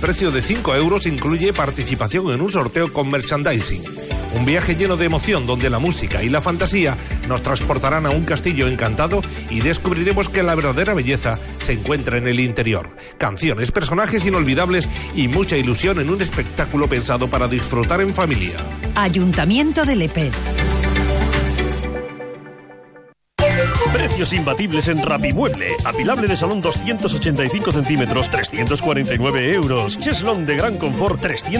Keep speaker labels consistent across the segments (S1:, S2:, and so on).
S1: precio de 5 euros incluye participación en un sorteo con merchandising. Un viaje lleno de emoción donde la música y la fantasía nos transportarán a un castillo encantado y descubriremos que la verdadera belleza se encuentra en el interior. Canciones, personajes inolvidables y mucha ilusión en un espectáculo pensado para disfrutar en familia.
S2: Ayuntamiento de Lepe.
S3: Precios imbatibles en Rapimueble. Apilable de salón 285 centímetros, 349 euros. Cheslón de gran confort,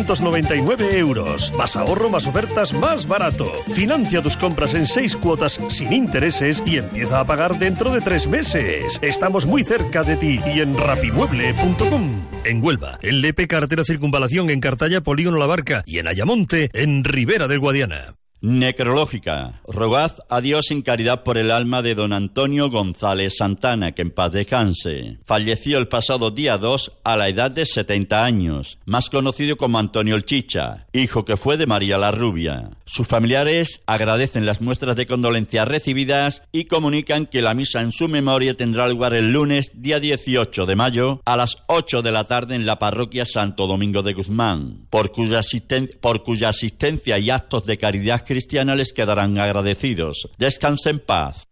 S3: 399 euros. Más ahorro, más ofertas, más barato. Financia tus compras en 6 cuotas sin intereses y empieza a pagar dentro de 3 meses. Estamos muy cerca de ti y en rapimueble.com. En Huelva, en Lepe, carretera Circunvalación, en Cartaya, Polígono La Barca y en Ayamonte, en Ribera del Guadiana.
S4: Necrológica. Rogad a Dios en caridad por el alma de don Antonio González Santana, que en paz descanse. Falleció el pasado día 2 a la edad de 70 años, más conocido como Antonio el Chicha, hijo que fue de María la Rubia. Sus familiares agradecen las muestras de condolencias recibidas y comunican que la misa en su memoria tendrá lugar el lunes, día 18 de mayo, a las 8 de la tarde en la parroquia Santo Domingo de Guzmán, por cuya asistencia y actos de caridad cristiana les quedarán agradecidos. Descanse en paz.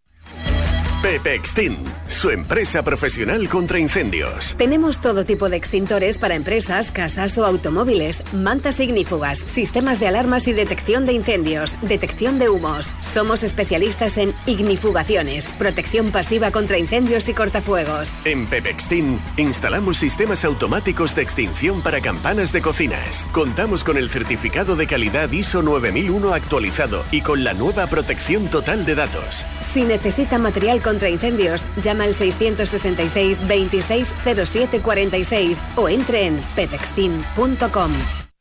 S5: Pepe Extint, su empresa profesional contra incendios.
S6: Tenemos todo tipo de extintores para empresas, casas o automóviles, mantas ignífugas, sistemas de alarmas y detección de incendios, detección de humos. Somos especialistas en ignifugaciones, protección pasiva contra incendios y cortafuegos.
S5: En Pepe Extint instalamos sistemas automáticos de extinción para campanas de cocinas. Contamos con el certificado de calidad ISO 9001 actualizado y con la nueva protección total de datos.
S6: Si necesita material contra incendios, llama al 666 26 07 46 o entre en pepextin.com.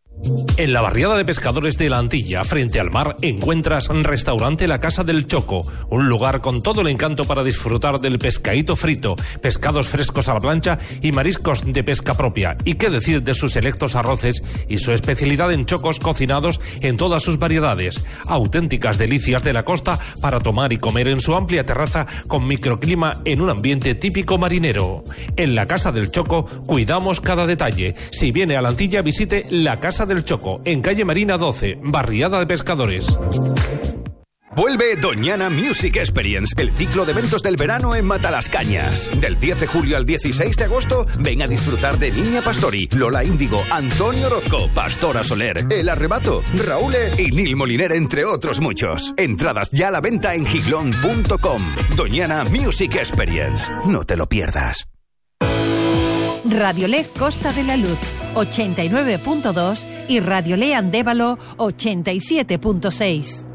S1: En la barriada de pescadores de la Antilla, frente al mar, encuentras restaurante La Casa del Choco, un lugar con todo el encanto para disfrutar del pescadito frito, pescados frescos a la plancha y mariscos de pesca propia. Y qué decir de sus selectos arroces y su especialidad en chocos cocinados en todas sus variedades. Auténticas delicias de la costa para tomar y comer en su amplia terraza con microclima en un ambiente típico marinero. En La Casa del Choco cuidamos cada detalle. Si viene a la Antilla, visite La Casa del Choco, en calle Marina 12, barriada de pescadores.
S7: Vuelve Doñana Music Experience, el ciclo de eventos del verano en Matalascañas. Del 10 de julio al 16 de agosto, ven a disfrutar de Niña Pastori, Lola Índigo, Antonio Orozco, Pastora Soler, El Arrebato, Raúl y Nil Moliner, entre otros muchos. Entradas ya a la venta en giglón.com. Doñana Music Experience. No te lo pierdas.
S2: Radiolé Costa de la Luz 89.2 y Radiolé Andévalo 87.6.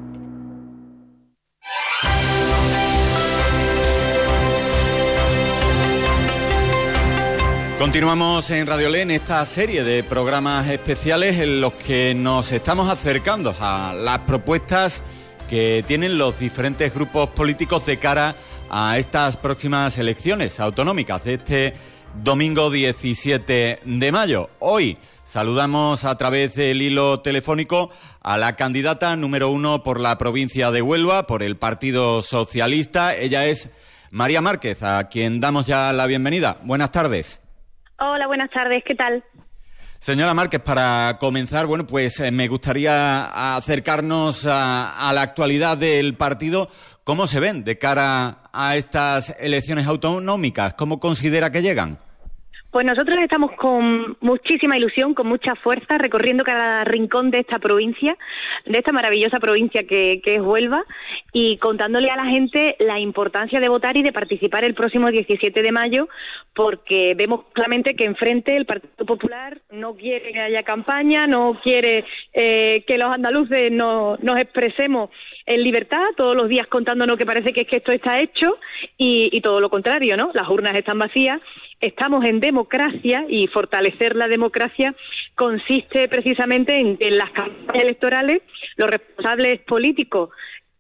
S8: Continuamos en Radiolé en esta serie de programas especiales en los que nos estamos acercando a las propuestas que tienen los diferentes grupos políticos de cara a estas próximas elecciones autonómicas de este domingo 17 de mayo. Hoy saludamos a través del hilo telefónico a la candidata número 1 por la provincia de Huelva, por el Partido Socialista. Ella es María Márquez, a quien damos ya la bienvenida. Buenas tardes.
S9: Hola, buenas tardes. ¿Qué tal?
S8: Señora Márquez, para comenzar, bueno, pues me gustaría acercarnos a la actualidad del partido. ¿Cómo se ven de cara a estas elecciones autonómicas? ¿Cómo considera que llegan?
S9: Pues nosotros estamos con muchísima ilusión, con mucha fuerza, recorriendo cada rincón de esta provincia, de esta maravillosa provincia que es Huelva, y contándole a la gente la importancia de votar y de participar el próximo 17 de mayo, porque vemos claramente que enfrente el Partido Popular no quiere que haya campaña, no quiere que los andaluces nos expresemos en libertad, todos los días contándonos que parece que es que esto está hecho, y todo lo contrario, ¿no? Las urnas están vacías. Estamos en democracia y fortalecer la democracia consiste precisamente en las campañas electorales los responsables políticos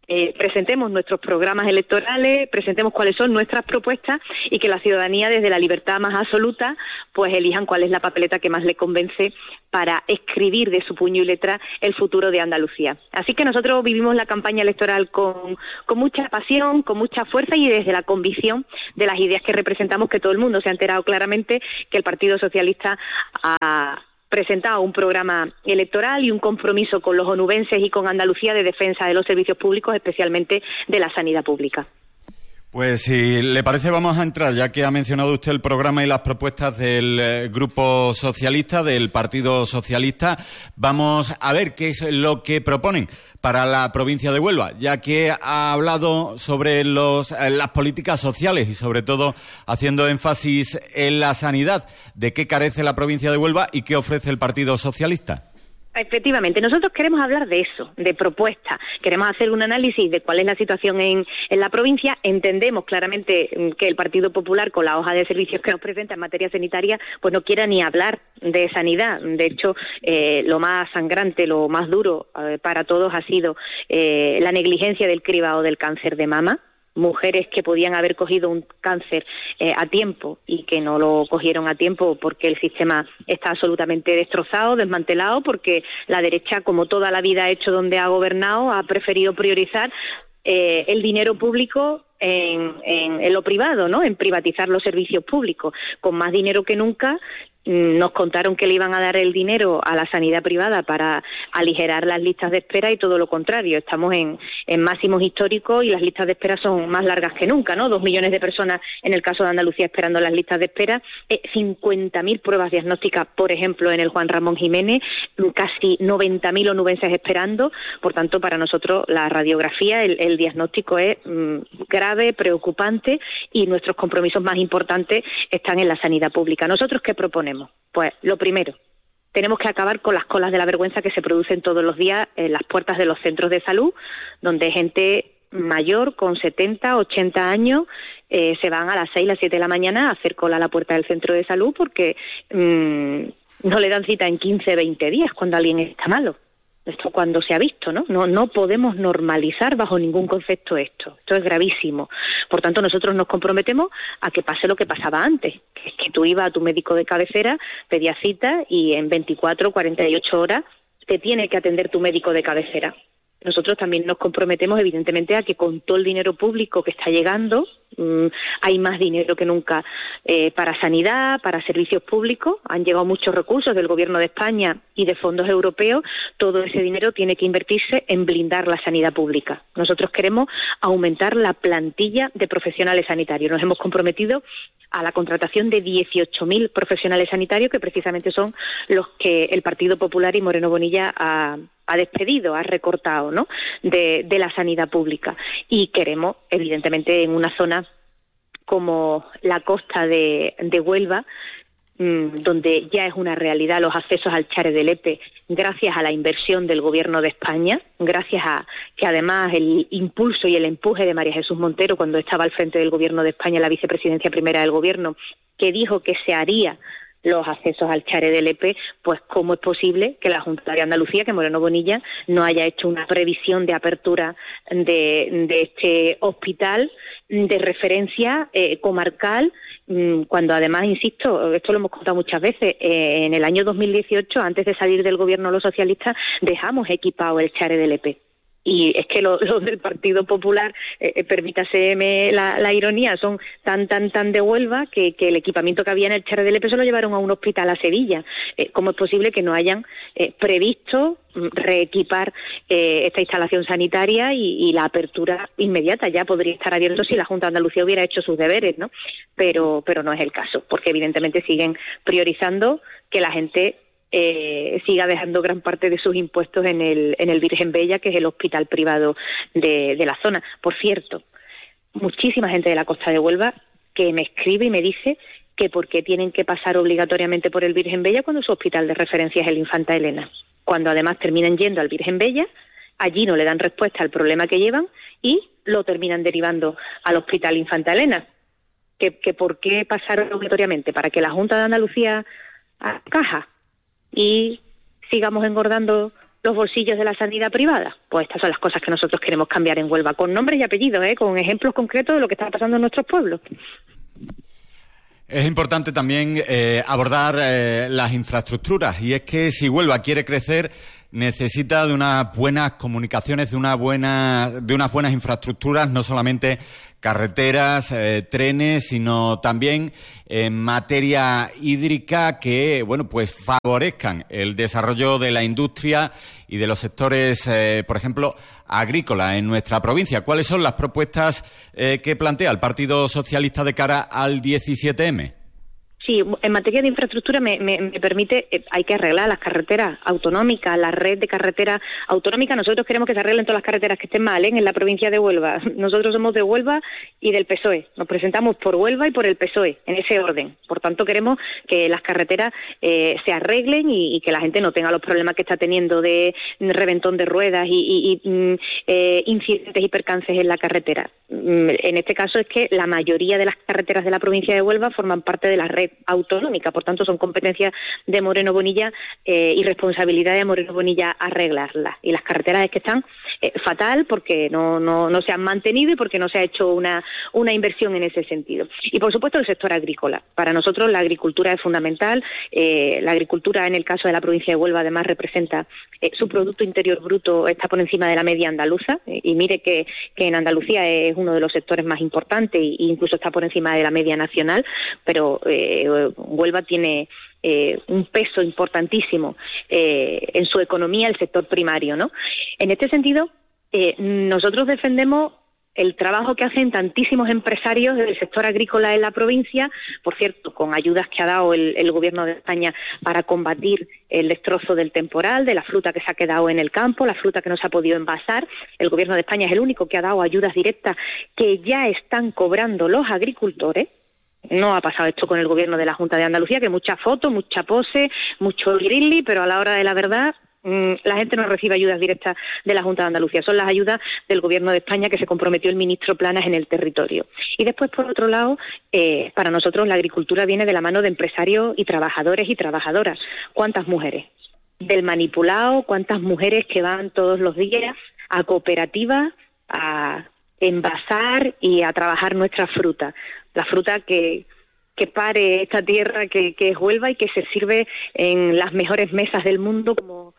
S9: presentemos nuestros programas electorales, presentemos cuáles son nuestras propuestas y que la ciudadanía, desde la libertad más absoluta, pues elijan cuál es la papeleta que más le convence para escribir de su puño y letra el futuro de Andalucía. Así que nosotros vivimos la campaña electoral con mucha pasión, con mucha fuerza y desde la convicción de las ideas que representamos, que todo el mundo se ha enterado claramente que el Partido Socialista ha presentado un programa electoral y un compromiso con los onubenses y con Andalucía de defensa de los servicios públicos, especialmente de la sanidad pública.
S8: Pues si le parece vamos a entrar, ya que ha mencionado usted el programa y las propuestas del Grupo Socialista, del Partido Socialista. Vamos a ver qué es lo que proponen para la provincia de Huelva, ya que ha hablado sobre las políticas sociales y sobre todo haciendo énfasis en la sanidad. ¿De qué carece la provincia de Huelva y qué ofrece el Partido Socialista?
S9: Efectivamente, nosotros queremos hablar de eso, de propuestas. Queremos hacer un análisis de cuál es la situación en la provincia. Entendemos claramente que el Partido Popular, con la hoja de servicios que nos presenta en materia sanitaria, pues no quiera ni hablar de sanidad. De hecho, lo más sangrante, lo más duro para todos ha sido la negligencia del cribado del cáncer de mama. Mujeres que podían haber cogido un cáncer a tiempo y que no lo cogieron a tiempo porque el sistema está absolutamente destrozado, desmantelado, porque la derecha, como toda la vida ha hecho donde ha gobernado, ha preferido priorizar el dinero público en lo privado, ¿no? En privatizar los servicios públicos. Con más dinero que nunca nos contaron que le iban a dar el dinero a la sanidad privada para aligerar las listas de espera y todo lo contrario. Estamos en máximos históricos y las listas de espera son más largas que nunca, ¿no? 2 millones de personas en el caso de Andalucía esperando las listas de espera, 50.000 pruebas diagnósticas, por ejemplo, en el Juan Ramón Jiménez, casi 90.000 onubenses esperando. Por tanto, para nosotros la radiografía, el diagnóstico es grave, preocupante y nuestros compromisos más importantes están en la sanidad pública. ¿Nosotros qué proponemos? Pues lo primero, tenemos que acabar con las colas de la vergüenza que se producen todos los días en las puertas de los centros de salud, donde gente mayor con 70, 80 años se van a las 6, las 7 de la mañana a hacer cola a la puerta del centro de salud porque no le dan cita en 15, 20 días cuando alguien está malo. Esto cuando se ha visto, ¿no? No podemos normalizar bajo ningún concepto esto. Esto es gravísimo. Por tanto, nosotros nos comprometemos a que pase lo que pasaba antes, que es que tú ibas a tu médico de cabecera, pedías cita y en 24, 48 horas te tiene que atender tu médico de cabecera. Nosotros también nos comprometemos, evidentemente, a que con todo el dinero público que está llegando, hay más dinero que nunca para sanidad, para servicios públicos. Han llegado muchos recursos del Gobierno de España y de fondos europeos. Todo ese dinero tiene que invertirse en blindar la sanidad pública. Nosotros queremos aumentar la plantilla de profesionales sanitarios. Nos hemos comprometido a la contratación de 18.000 profesionales sanitarios, que precisamente son los que el Partido Popular y Moreno Bonilla ha despedido, ha recortado, ¿no?, de la sanidad pública. Y queremos, evidentemente, en una zona como la costa de Huelva, donde ya es una realidad los accesos al Chare de Lepe, gracias a la inversión del Gobierno de España, gracias a que además el impulso y el empuje de María Jesús Montero, cuando estaba al frente del Gobierno de España, la vicepresidencia primera del Gobierno, que dijo que se haría los accesos al Chare de Lepe, pues cómo es posible que la Junta de Andalucía, que Moreno Bonilla, no haya hecho una previsión de apertura de este hospital de referencia comarcal, cuando además, insisto, esto lo hemos contado muchas veces, en el año 2018, antes de salir del gobierno los socialistas, dejamos equipado el Chare de Lepe. Y es que los del Partido Popular, permítaseme la ironía, son tan de Huelva que el equipamiento que había en el Chare de Lepe se lo llevaron a un hospital a Sevilla. ¿Cómo es posible que no hayan previsto reequipar esta instalación sanitaria y la apertura inmediata? Ya podría estar abierto si la Junta de Andalucía hubiera hecho sus deberes, ¿no? Pero no es el caso, porque evidentemente siguen priorizando que la gente siga dejando gran parte de sus impuestos en el Virgen Bella, que es el hospital privado de la zona. Por cierto, muchísima gente de la costa de Huelva que me escribe y me dice que por qué tienen que pasar obligatoriamente por el Virgen Bella cuando su hospital de referencia es el Infanta Elena, cuando además terminan yendo al Virgen Bella, allí no le dan respuesta al problema que llevan y lo terminan derivando al Hospital Infanta Elena. ¿Que por qué pasar obligatoriamente? ¿Para que la Junta de Andalucía caja y sigamos engordando los bolsillos de la sanidad privada. Pues estas son las cosas que nosotros queremos cambiar en Huelva, con nombres y apellidos, con ejemplos concretos de lo que está pasando en nuestros pueblos.
S8: Es importante también abordar las infraestructuras, y es que si Huelva quiere crecer necesita de unas buenas comunicaciones, de unas buenas infraestructuras, no solamente carreteras, trenes, sino también en materia hídrica que, pues favorezcan el desarrollo de la industria y de los sectores, por ejemplo, agrícola en nuestra provincia. ¿Cuáles son las propuestas que plantea el Partido Socialista de cara al 17M?
S9: Sí, en materia de infraestructura me permite, hay que arreglar las carreteras autonómicas, la red de carreteras autonómicas. Nosotros queremos que se arreglen todas las carreteras que estén mal en la provincia de Huelva. Nosotros somos de Huelva y del PSOE. Nos presentamos por Huelva y por el PSOE, en ese orden. Por tanto, queremos que las carreteras se arreglen y que la gente no tenga los problemas que está teniendo de reventón de ruedas y incidentes y percances en la carretera. En este caso es que la mayoría de las carreteras de la provincia de Huelva forman parte de la red autonómica, por tanto son competencias de Moreno Bonilla y responsabilidad de Moreno Bonilla arreglarlas. Y las carreteras es que están fatal porque no se han mantenido y porque no se ha hecho una inversión en ese sentido. Y por supuesto el sector agrícola. Para nosotros la agricultura es fundamental. La agricultura en el caso de la provincia de Huelva además representa su Producto Interior Bruto está por encima de la media andaluza y mire que en Andalucía es uno de los sectores más importantes e incluso está por encima de la media nacional, pero Huelva tiene un peso importantísimo en su economía, el sector primario, ¿no? En este sentido, nosotros defendemos el trabajo que hacen tantísimos empresarios del sector agrícola en la provincia, por cierto, con ayudas que ha dado el Gobierno de España para combatir el destrozo del temporal, de la fruta que se ha quedado en el campo, la fruta que no se ha podido envasar. El Gobierno de España es el único que ha dado ayudas directas que ya están cobrando los agricultores. No ha pasado esto con el Gobierno de la Junta de Andalucía, que mucha foto, mucha pose, mucho grilli, pero a la hora de la verdad la gente no recibe ayudas directas de la Junta de Andalucía, son las ayudas del Gobierno de España que se comprometió el ministro Planas en el territorio. Y después, por otro lado, para nosotros la agricultura viene de la mano de empresarios y trabajadores y trabajadoras. ¿Cuántas mujeres del manipulado? ¿Cuántas mujeres que van todos los días a cooperativas a envasar y a trabajar nuestra fruta? La fruta que pare esta tierra que es Huelva y que se sirve en las mejores mesas del mundo como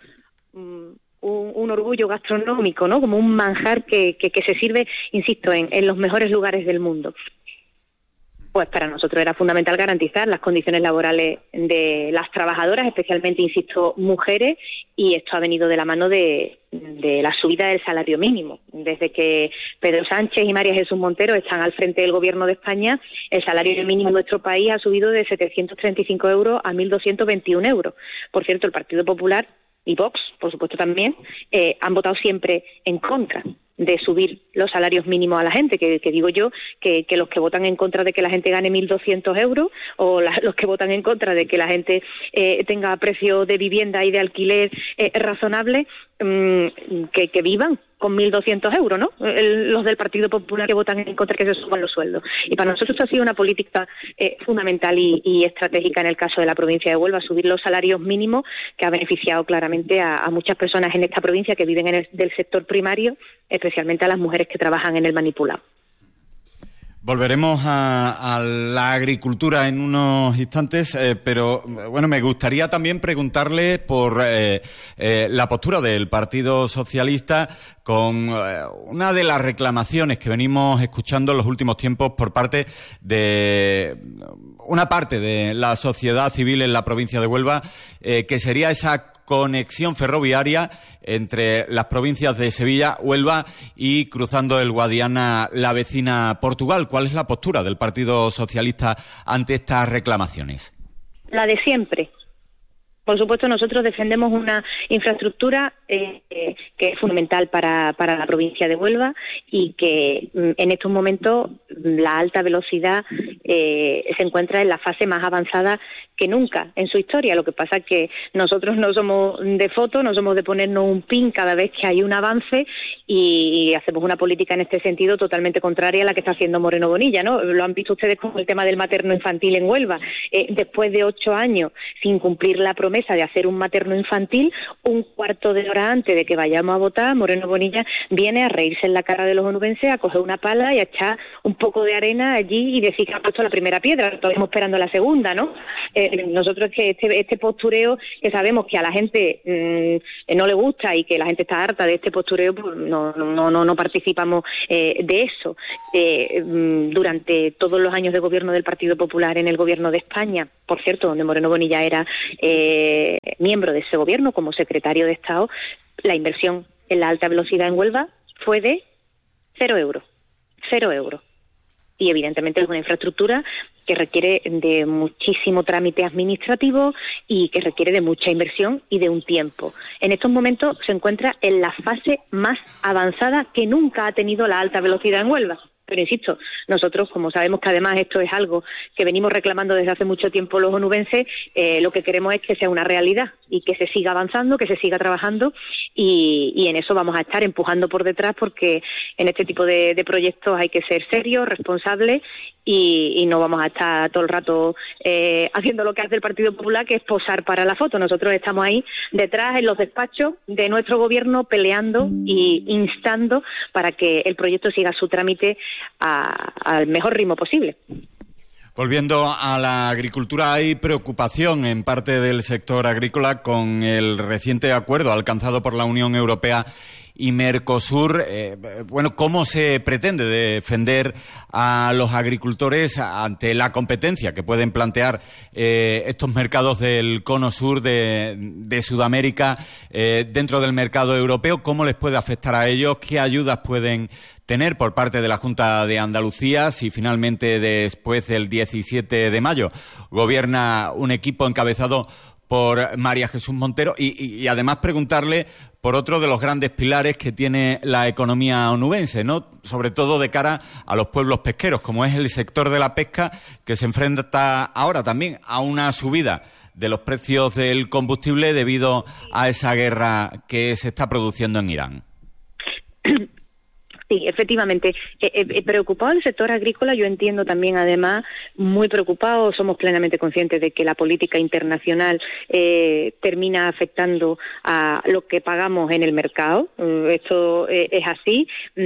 S9: un orgullo gastronómico, ¿no? Como un manjar que se sirve, insisto, en los mejores lugares del mundo. Pues para nosotros era fundamental garantizar las condiciones laborales de las trabajadoras, especialmente, insisto, mujeres, y esto ha venido de la mano de la subida del salario mínimo. Desde que Pedro Sánchez y María Jesús Montero están al frente del Gobierno de España, el salario mínimo en nuestro país ha subido de 735 euros a 1.221 euros. Por cierto, el Partido Popular y Vox, por supuesto también, han votado siempre en contra de subir los salarios mínimos a la gente, que digo yo que los que votan en contra de que la gente gane 1.200 euros o los que votan en contra de que la gente tenga precio de vivienda y de alquiler razonable, que vivan con 1.200 euros, ¿no? Los del Partido Popular que votan en contra que se suban los sueldos. Y para nosotros esto ha sido una política fundamental y estratégica en el caso de la provincia de Huelva, subir los salarios mínimos, que ha beneficiado claramente a muchas personas en esta provincia que viven del sector primario, especialmente a las mujeres que trabajan en el manipulado.
S8: Volveremos a la agricultura en unos instantes, pero bueno, me gustaría también preguntarle por la postura del Partido Socialista con una de las reclamaciones que venimos escuchando en los últimos tiempos por parte de una parte de la sociedad civil en la provincia de Huelva, que sería esa conexión ferroviaria entre las provincias de Sevilla, Huelva y cruzando el Guadiana, la vecina Portugal. ¿Cuál es la postura del Partido Socialista ante estas reclamaciones? La de siempre. Por supuesto, nosotros defendemos una infraestructura que es fundamental para la provincia de Huelva y que en estos momentos la alta velocidad se encuentra en la fase más avanzada que nunca en su historia. Lo que pasa es que nosotros no somos de foto, no somos de ponernos un pin cada vez que hay un avance y hacemos una política en este sentido totalmente contraria a la que está haciendo Moreno Bonilla, ¿no? Lo han visto ustedes con el tema del materno infantil en Huelva. Después de 8 años sin cumplir la promesa
S9: promesa de hacer un materno-infantil, un cuarto de hora antes de que vayamos a votar, Moreno Bonilla viene a reírse en la cara de los onubenses, a coger una pala y a echar un poco de arena allí y decir que ha puesto la primera piedra, estamos esperando la segunda, ¿no? Nosotros que este postureo, que sabemos que a la gente no le gusta y que la gente está harta de este postureo, pues no participamos de eso. Durante todos los años de gobierno del Partido Popular en el gobierno de España, por cierto, donde Moreno Bonilla era miembro de ese gobierno como secretario de Estado, la inversión en la alta velocidad en Huelva fue de 0 euros. 0 euros. Y evidentemente es una infraestructura que requiere de muchísimo trámite administrativo y que requiere de mucha inversión y de un tiempo. En estos momentos se encuentra en la fase más avanzada que nunca ha tenido la alta velocidad en Huelva. Pero insisto, nosotros, como sabemos que además esto es algo que venimos reclamando desde hace mucho tiempo los onubenses, lo que queremos es que sea una realidad y que se siga avanzando, que se siga trabajando y en eso vamos a estar empujando por detrás, porque en este tipo de proyectos hay que ser serios, responsables y no vamos a estar todo el rato haciendo lo que hace el Partido Popular, que es posar para la foto. Nosotros estamos ahí detrás, en los despachos de nuestro gobierno, peleando y instando para que el proyecto siga su trámite al mejor ritmo posible.
S8: Volviendo a la agricultura, hay preocupación en parte del sector agrícola con el reciente acuerdo alcanzado por la Unión Europea y Mercosur. ¿Cómo se pretende defender a los agricultores ante la competencia que pueden plantear estos mercados del cono sur de Sudamérica dentro del mercado europeo? ¿Cómo les puede afectar a ellos? ¿Qué ayudas pueden tener por parte de la Junta de Andalucía si finalmente después del 17 de mayo gobierna un equipo encabezado por María Jesús Montero? Y además preguntarle por otro de los grandes pilares que tiene la economía onubense, ¿no? Sobre todo de cara a los pueblos pesqueros, como es el sector de la pesca, que se enfrenta ahora también a una subida de los precios del combustible debido a esa guerra que se está produciendo en Irán.
S9: Sí, efectivamente. Preocupado el sector agrícola, yo entiendo también, además, muy preocupado. Somos plenamente conscientes de que la política internacional termina afectando a lo que pagamos en el mercado. Esto es así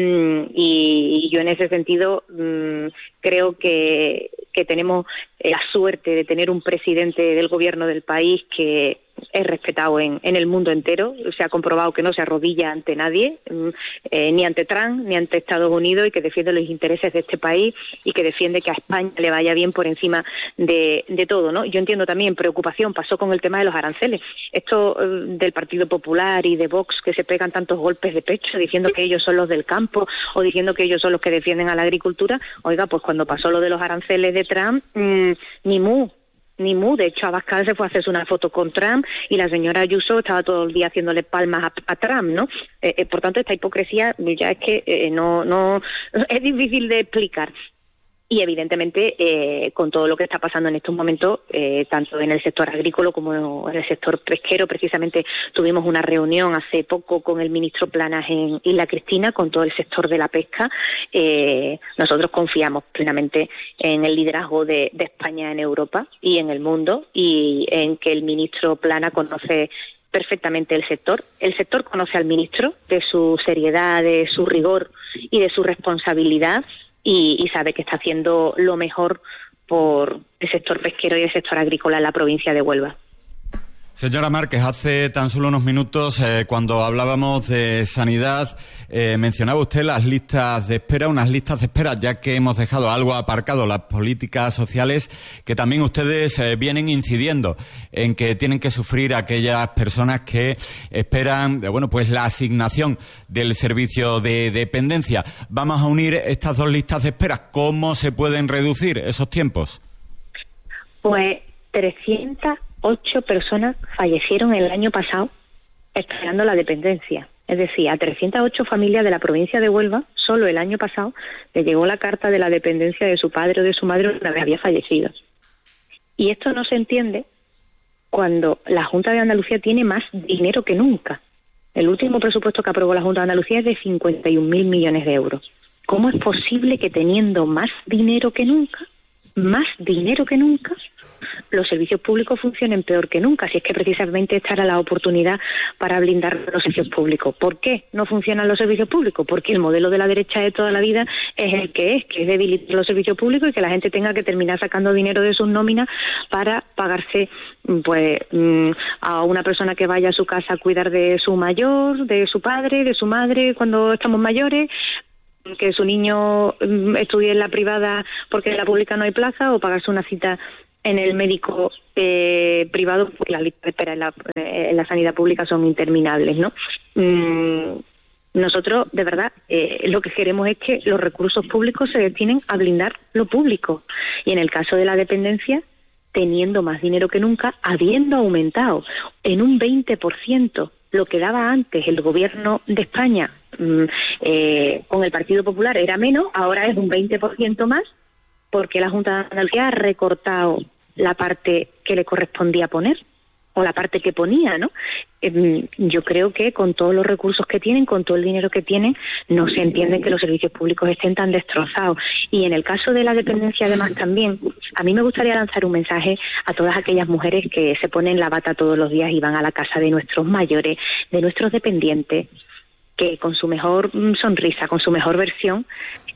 S9: y yo en ese sentido creo que tenemos la suerte de tener un presidente del gobierno del país que es respetado en el mundo entero. Se ha comprobado que no se arrodilla ante nadie, ni ante Trump, ni ante Estados Unidos, y que defiende los intereses de este país y que defiende que a España le vaya bien por encima de todo, ¿no? Yo entiendo también preocupación, pasó con el tema de los aranceles. Esto del Partido Popular y de Vox, que se pegan tantos golpes de pecho diciendo que ellos son los del campo o diciendo que ellos son los que defienden a la agricultura. Oiga, pues cuando pasó lo de los aranceles de Trump, ni mu. De hecho, Abascal se fue a hacerse una foto con Trump y la señora Ayuso estaba todo el día haciéndole palmas a Trump, ¿no? Por tanto, esta hipocresía ya es que no es difícil de explicar. Y evidentemente, con todo lo que está pasando en estos momentos, tanto en el sector agrícola como en el sector pesquero, precisamente tuvimos una reunión hace poco con el ministro Planas en Isla Cristina, con todo el sector de la pesca. Nosotros confiamos plenamente en el liderazgo de España en Europa y en el mundo, y en que el ministro Planas conoce perfectamente el sector. El sector conoce al ministro, de su seriedad, de su rigor y de su responsabilidad, y sabe que está haciendo lo mejor por el sector pesquero y el sector agrícola en la provincia de Huelva.
S8: Señora Márquez, hace tan solo unos minutos, cuando hablábamos de sanidad, mencionaba usted las listas de espera, unas listas de espera, ya que hemos dejado algo aparcado las políticas sociales, que también ustedes vienen incidiendo en que tienen que sufrir aquellas personas que esperan, pues la asignación del servicio de dependencia. Vamos a unir estas dos listas de espera. ¿Cómo se pueden reducir esos tiempos?
S9: Pues 308 personas fallecieron el año pasado esperando la dependencia. Es decir, a 308 familias de la provincia de Huelva, solo el año pasado, le llegó la carta de la dependencia de su padre o de su madre una vez había fallecido. Y esto no se entiende cuando la Junta de Andalucía tiene más dinero que nunca. El último presupuesto que aprobó la Junta de Andalucía es de 51.000 millones de euros. ¿Cómo es posible que teniendo más dinero que nunca, los servicios públicos funcionen peor que nunca, si es que precisamente esta era la oportunidad para blindar los servicios públicos. ¿Por qué no funcionan los servicios públicos? Porque el modelo de la derecha de toda la vida es el que es debilitar los servicios públicos y que la gente tenga que terminar sacando dinero de sus nóminas para pagarse pues a una persona que vaya a su casa a cuidar de su mayor, de su padre, de su madre cuando estamos mayores, que su niño estudie en la privada porque en la pública no hay plaza, o pagarse una cita en el médico privado, porque las listas de espera en la sanidad pública son interminables, ¿no? Nosotros, de verdad, lo que queremos es que los recursos públicos se destinen a blindar lo público. Y en el caso de la dependencia, teniendo más dinero que nunca, habiendo aumentado en un 20% lo que daba antes el gobierno de España con el Partido Popular era menos, ahora es un 20% más, porque la Junta de Andalucía ha recortado la parte que le correspondía poner, o la parte que ponía, ¿no? Yo creo que con todos los recursos que tienen, con todo el dinero que tienen, no se entiende que los servicios públicos estén tan destrozados. Y en el caso de la dependencia, además, también, a mí me gustaría lanzar un mensaje a todas aquellas mujeres que se ponen la bata todos los días y van a la casa de nuestros mayores, de nuestros dependientes, que con su mejor sonrisa, con su mejor versión,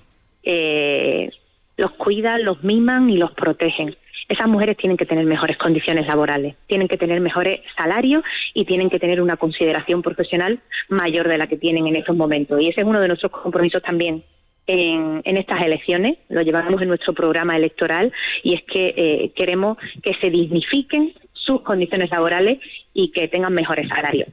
S9: los cuidan, los miman y los protegen. Esas mujeres tienen que tener mejores condiciones laborales, tienen que tener mejores salarios y tienen que tener una consideración profesional mayor de la que tienen en estos momentos. Y ese es uno de nuestros compromisos también en estas elecciones, lo llevamos en nuestro programa electoral, y es que queremos que se dignifiquen sus condiciones laborales y que tengan mejores salarios.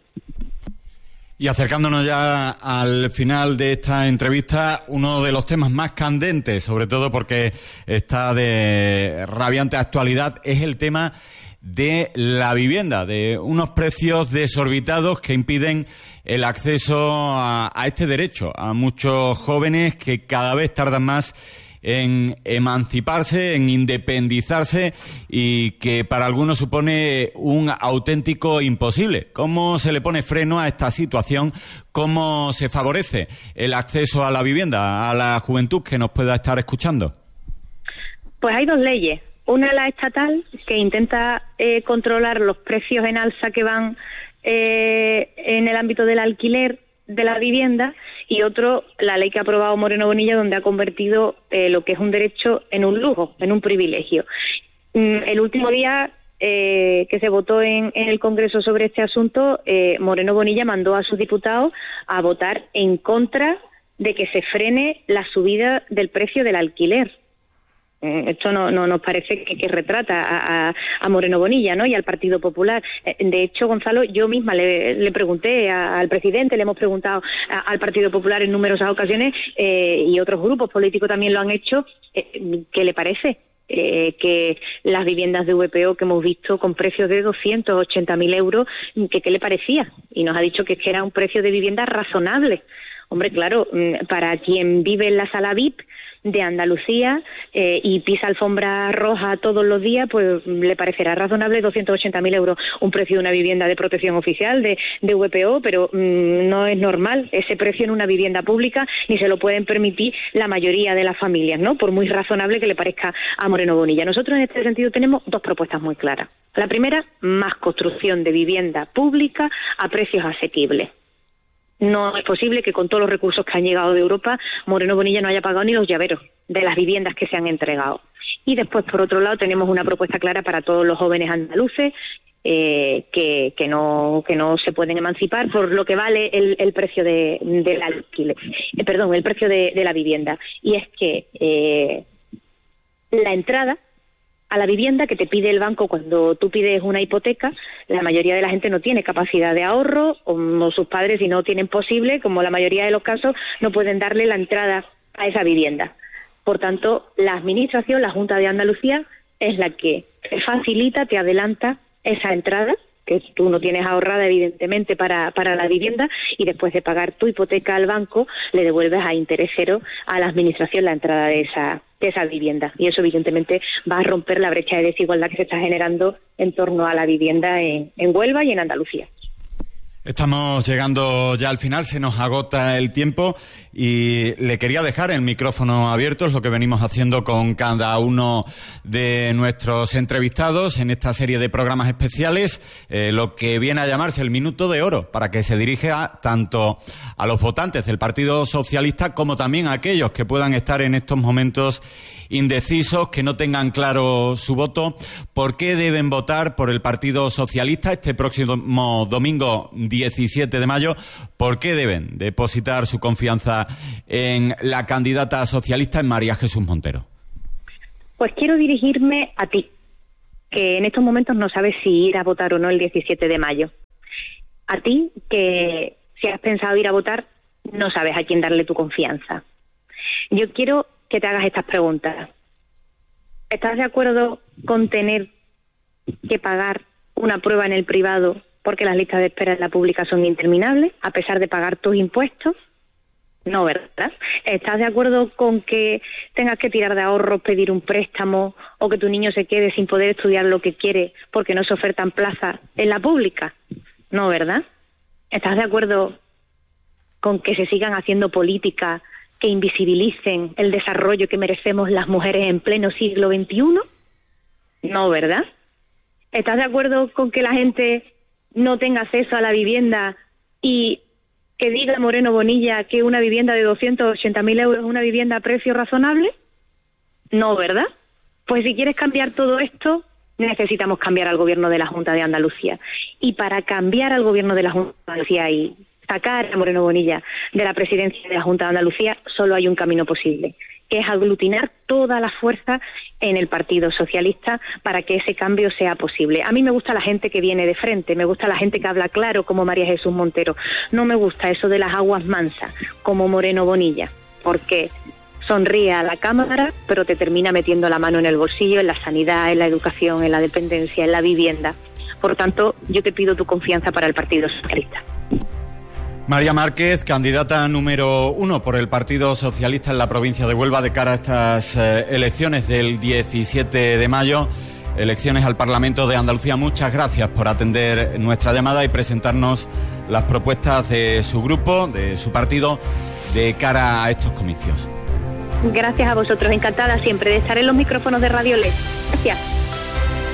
S8: Y acercándonos ya al final de esta entrevista, uno de los temas más candentes, sobre todo porque está de rabiante actualidad, es el tema de la vivienda, de unos precios desorbitados que impiden el acceso a este derecho a muchos jóvenes que cada vez tardan más en emanciparse, en independizarse, y que para algunos supone un auténtico imposible. ¿Cómo se le pone freno a esta situación? ¿Cómo se favorece el acceso a la vivienda a la juventud que nos pueda estar escuchando?
S9: Pues hay dos leyes. Una, la estatal, que intenta controlar los precios en alza que van en el ámbito del alquiler de la vivienda, y otro, la ley que ha aprobado Moreno Bonilla, donde ha convertido lo que es un derecho en un lujo, en un privilegio. El último día que se votó en el Congreso sobre este asunto, Moreno Bonilla mandó a sus diputados a votar en contra de que se frene la subida del precio del alquiler. Esto no nos parece que retrata a Moreno Bonilla, ¿no? Y al Partido Popular. De hecho, Gonzalo, yo misma le pregunté al presidente, le hemos preguntado al Partido Popular en numerosas ocasiones, y otros grupos políticos también lo han hecho, ¿qué le parece? Que las viviendas de VPO que hemos visto con precios de 280.000 euros, ¿qué le parecía? Y nos ha dicho que era un precio de vivienda razonable. Hombre, claro, para quien vive en la sala VIP de Andalucía y pisa alfombra roja todos los días, pues le parecerá razonable 280.000 euros un precio de una vivienda de protección oficial de VPO, pero no es normal ese precio en una vivienda pública, ni se lo pueden permitir la mayoría de las familias, ¿no? Por muy razonable que le parezca a Moreno Bonilla. Nosotros en este sentido tenemos dos propuestas muy claras. La primera, más construcción de vivienda pública a precios asequibles. No es posible que con todos los recursos que han llegado de Europa, Moreno Bonilla no haya pagado ni los llaveros de las viviendas que se han entregado. Y después, por otro lado, tenemos una propuesta clara para todos los jóvenes andaluces que no se pueden emancipar por lo que vale el precio del alquiler, el precio de la vivienda. Y es que la entrada a la vivienda que te pide el banco cuando tú pides una hipoteca, la mayoría de la gente no tiene capacidad de ahorro, o sus padres, si no tienen posible, como la mayoría de los casos, no pueden darle la entrada a esa vivienda. Por tanto, la Administración, la Junta de Andalucía, es la que te facilita, te adelanta esa entrada, que tú no tienes ahorrada, evidentemente, para la vivienda, y después de pagar tu hipoteca al banco, le devuelves a interés cero a la Administración la entrada de esa vivienda. Y eso, evidentemente, va a romper la brecha de desigualdad que se está generando en torno a la vivienda en Huelva y en Andalucía.
S8: Estamos llegando ya al final, se nos agota el tiempo y le quería dejar el micrófono abierto, es lo que venimos haciendo con cada uno de nuestros entrevistados en esta serie de programas especiales, lo que viene a llamarse el Minuto de Oro, para que se dirija tanto a los votantes del Partido Socialista como también a aquellos que puedan estar en estos momentos indecisos, que no tengan claro su voto. ¿Por qué deben votar por el Partido Socialista este próximo domingo 17 de mayo? ¿Por qué deben depositar su confianza en la candidata socialista, en María Jesús Montero?
S9: Pues quiero dirigirme a ti, que en estos momentos no sabes si ir a votar o no el 17 de mayo. A ti, que si has pensado ir a votar, no sabes a quién darle tu confianza. Yo quiero que te hagas estas preguntas. ¿Estás de acuerdo con tener que pagar una prueba en el privado porque las listas de espera en la pública son interminables, a pesar de pagar tus impuestos? No, ¿verdad? ¿Estás de acuerdo con que tengas que tirar de ahorros, pedir un préstamo, o que tu niño se quede sin poder estudiar lo que quiere porque no se ofertan plazas en la pública? No, ¿verdad? ¿Estás de acuerdo con que se sigan haciendo políticas que invisibilicen el desarrollo que merecemos las mujeres en pleno siglo XXI? No, ¿verdad? ¿Estás de acuerdo con que la gente no tenga acceso a la vivienda y que diga Moreno Bonilla que una vivienda de 280.000 euros es una vivienda a precio razonable? No, ¿verdad? Pues si quieres cambiar todo esto, necesitamos cambiar al gobierno de la Junta de Andalucía. Y para cambiar al gobierno de la Junta de Andalucía y sacar a Moreno Bonilla de la presidencia de la Junta de Andalucía, solo hay un camino posible, que es aglutinar toda la fuerza en el Partido Socialista para que ese cambio sea posible. A mí me gusta la gente que viene de frente, me gusta la gente que habla claro como María Jesús Montero. No me gusta eso de las aguas mansas como Moreno Bonilla, porque sonríe a la cámara, pero te termina metiendo la mano en el bolsillo, en la sanidad, en la educación, en la dependencia, en la vivienda. Por tanto, yo te pido tu confianza para el Partido Socialista.
S8: María Márquez, candidata número 1 por el Partido Socialista en la provincia de Huelva de cara a estas elecciones del 17 de mayo, elecciones al Parlamento de Andalucía. Muchas gracias por atender nuestra llamada y presentarnos las propuestas de su grupo, de su partido, de cara a estos comicios.
S9: Gracias a vosotros, encantada siempre de estar en los micrófonos de Radio LED. Gracias.